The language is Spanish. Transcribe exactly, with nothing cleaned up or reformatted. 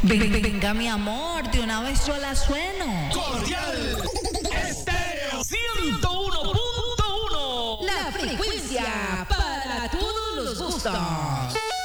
Ven- Venga, mi amor, de una vez yo la sueno. Cordial Estéreo ciento uno punto uno. La frecuencia para todos los gustos.